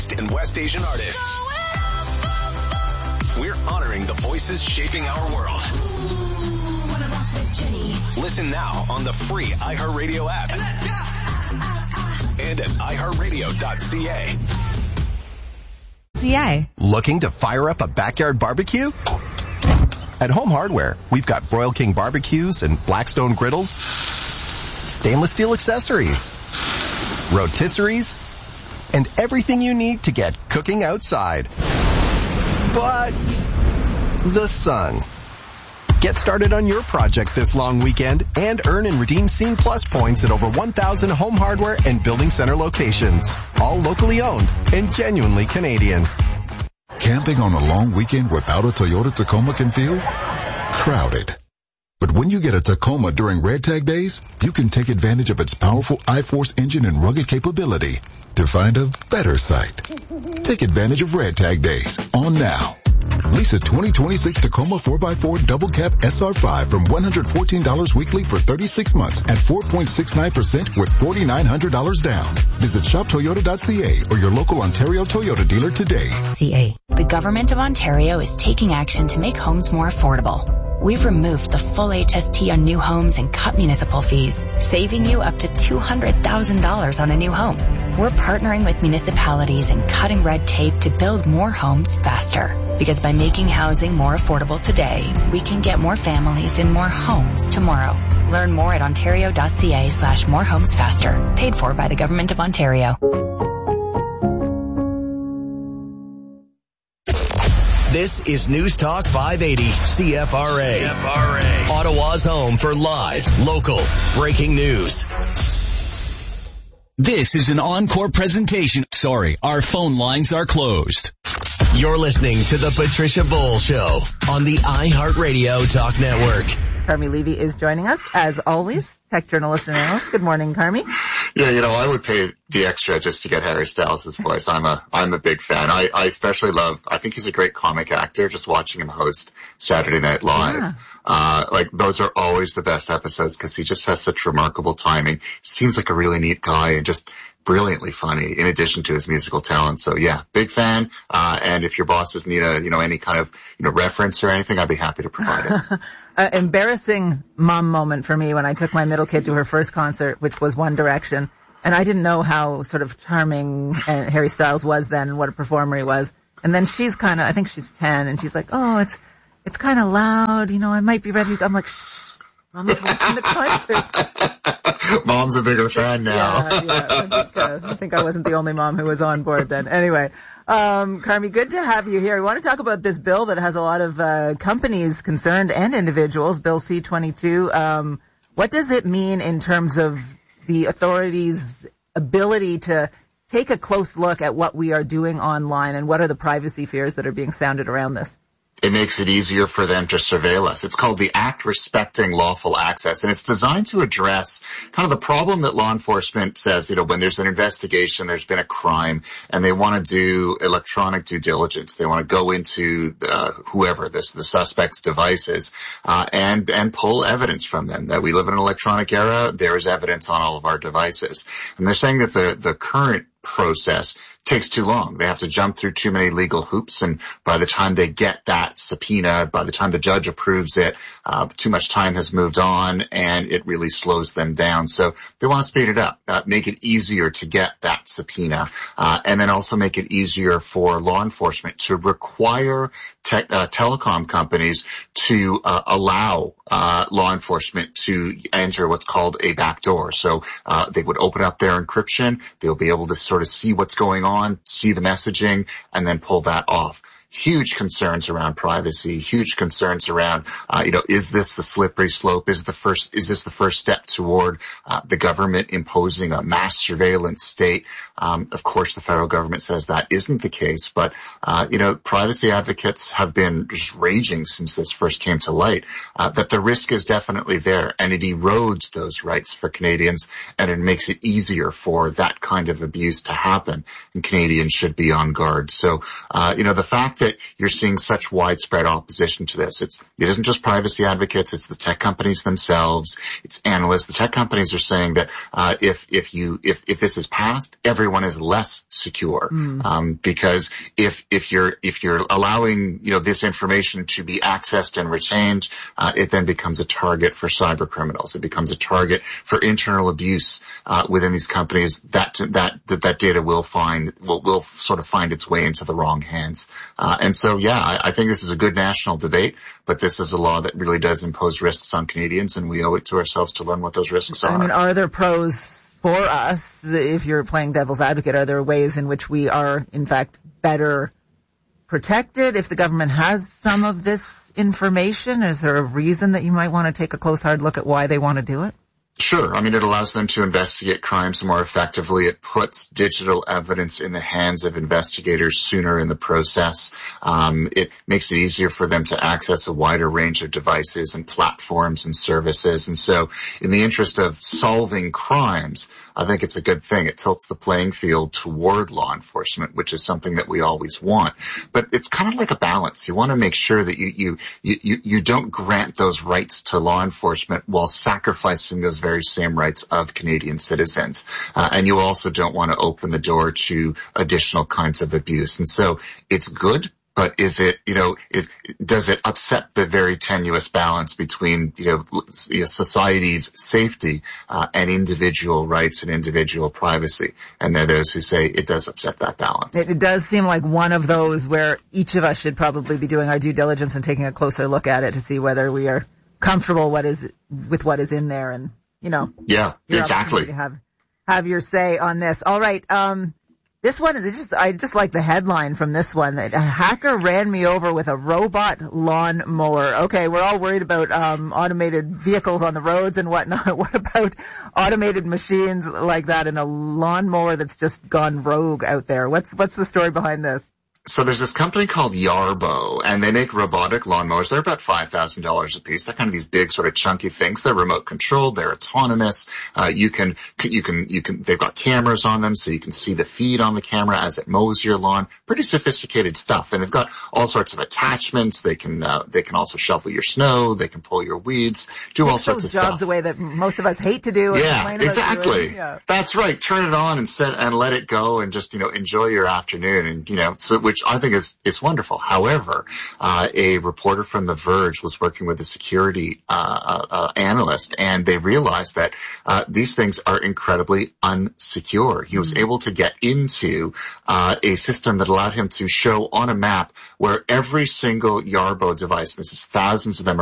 and West Asian artists. We're honoring the voices shaping our world. Listen now on the free iHeartRadio app and at iHeartRadio.ca. Looking to fire up a backyard barbecue? At Home Hardware, we've got Broil King barbecues and Blackstone griddles, stainless steel accessories, rotisseries, and everything you need to get cooking outside. But the sun. Get started on your project this long weekend and earn and redeem Scene Plus points at over 1,000 Home Hardware and Building Center locations. All locally owned and genuinely Canadian. Camping on a long weekend without a Toyota Tacoma can feel crowded. But when you get a Tacoma during Red Tag Days, you can take advantage of its powerful iForce engine and rugged capability to find a better site. Take advantage of Red Tag Days on now. Lease a 2026 Tacoma 4x4 Double Cab SR5 from $114 weekly for 36 months at 4.69% with $4,900 down. Visit shoptoyota.ca or your local Ontario Toyota dealer today. The Government of Ontario is taking action to make homes more affordable. We've removed the full HST on new homes and cut municipal fees, saving you up to $200,000 on a new home. We're partnering with municipalities and cutting red tape to build more homes faster. Because by making housing more affordable today, we can get more families in more homes tomorrow. Learn more at ontario.ca/morehomesfaster. Paid for by the Government of Ontario. This is News Talk 580 CFRA. Ottawa's home for live, local, breaking news. This is an encore presentation. Sorry, our phone lines are closed. You're listening to the Patricia Bowl Show on the iHeartRadio Talk Network. Carmi Levy is joining us, as always, tech journalist and analyst. Good morning, Carmi. Yeah, I would pay the extra just to get Harry Styles' voice. I'm a big fan. I especially I think he's a great comic actor, just watching him host Saturday Night Live. Yeah. Those are always the best episodes because he just has such remarkable timing. Seems like a really neat guy and just brilliantly funny in addition to his musical talent. So yeah, big fan. And if your bosses need any kind of, reference or anything, I'd be happy to provide it. Embarrassing mom moment for me when I took my middle kid to her first concert, which was One Direction. And I didn't know how sort of charming Harry Styles was then, what a performer he was. And then she's I think she's 10, and she's like, oh, it's kind of loud, I might be ready. I'm like, shh, Mom's watching the concert. Mom's a bigger fan now. Yeah. I think I wasn't the only mom who was on board then. Anyway, Carmi, good to have you here. We want to talk about this bill that has a lot of companies concerned and individuals, Bill C-22. What does it mean in terms of the authorities' ability to take a close look at what we are doing online, and what are the privacy fears that are being sounded around this? It makes it easier for them to surveil us. It's called the Act Respecting Lawful Access, and it's designed to address kind of the problem that law enforcement says, when there's an investigation, there's been a crime, and they want to do electronic due diligence. They want to go into the suspect's devices and pull evidence from them. That we live in an electronic era, there is evidence on all of our devices. And they're saying that the current process takes too long. They have to jump through too many legal hoops, and by the time they get that subpoena, by the time the judge approves it, too much time has moved on, and it really slows them down. So they want to speed it up, make it easier to get that subpoena, and then also make it easier for law enforcement to require telecom companies to allow law enforcement to enter what's called a backdoor. So they would open up their encryption. They'll be able to sort of see what's going on, see the messaging, and then pull that off. Huge concerns around privacy, huge concerns around, is this the slippery slope? Is this the first step toward the government imposing a mass surveillance state? Of course, the federal government says that isn't the case, but, privacy advocates have been just raging since this first came to light, that the risk is definitely there, and it erodes those rights for Canadians, and it makes it easier for that kind of abuse to happen, and Canadians should be on guard. So, the fact that you're seeing such widespread opposition to this, it isn't just privacy advocates, it's the tech companies themselves, it's analysts. The tech companies are saying that if this is passed, everyone is less secure, because if you're allowing this information to be accessed and retained, it then becomes a target for cyber criminals. It becomes a target for internal abuse within these companies. That data will sort of find its way into the wrong hands. And so, I think this is a good national debate, but this is a law that really does impose risks on Canadians, and we owe it to ourselves to learn what those risks are. I mean, are there pros for us, if you're playing devil's advocate? Are there ways in which we are, in fact, better protected if the government has some of this information? Is there a reason that you might want to take a close, hard look at why they want to do it? Sure. I mean, it allows them to investigate crimes more effectively. It puts digital evidence in the hands of investigators sooner in the process. It makes it easier for them to access a wider range of devices and platforms and services. And so in the interest of solving crimes, I think it's a good thing. It tilts the playing field toward law enforcement, which is something that we always want. But it's kind of like a balance. You want to make sure that you don't grant those rights to law enforcement while sacrificing those very same rights of Canadian citizens. And you also don't want to open the door to additional kinds of abuse. And so it's good, but does it upset the very tenuous balance between, society's safety, and individual rights and individual privacy? And there are those who say it does upset that balance. It does seem like one of those where each of us should probably be doing our due diligence and taking a closer look at it to see whether we are comfortable with what is in there, and Yeah, exactly. To have your say on this. All right. This one is I just like the headline from this one. A hacker ran me over with a robot lawn mower. Okay, we're all worried about automated vehicles on the roads and whatnot. What about automated machines like that in a lawn mower that's just gone rogue out there? What's the story behind this? So there's this company called Yarbo, and they make robotic lawnmowers. They're about $5,000 a piece. They're kind of these big, sort of chunky things. They're remote controlled. They're autonomous. They've got cameras on them, so you can see the feed on the camera as it mows your lawn. Pretty sophisticated stuff. And they've got all sorts of attachments. They can also shovel your snow. They can pull your weeds, do all sorts of stuff. Jobs the way that most of us hate to do. Yeah, exactly. Yeah. That's right. Turn it on and let it go, and just, enjoy your afternoon. And, which I think is wonderful. However, a reporter from The Verge was working with a security analyst, and they realized that these things are incredibly unsecure. He was able to get into a system that allowed him to show on a map where every single Yarbo device, this is thousands of them,